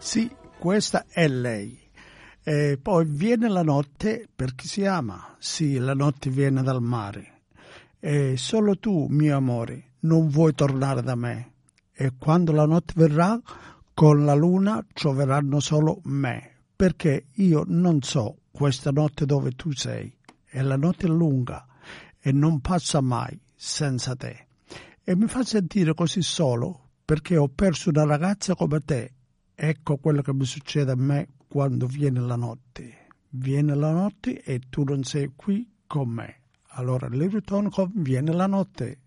Sì, questa è lei. E poi viene la notte per chi si ama. Sì, la notte viene dal mare. E solo tu, mio amore, non vuoi tornare da me. E quando la notte verrà, con la luna troveranno solo me. Perché io non so questa notte dove tu sei. E la notte è lunga e non passa mai senza te. E mi fa sentire così solo perché ho perso una ragazza come te. Ecco quello che mi succede a me quando viene la notte. Viene la notte e tu non sei qui con me. Allora il ritorno con Viene la notte.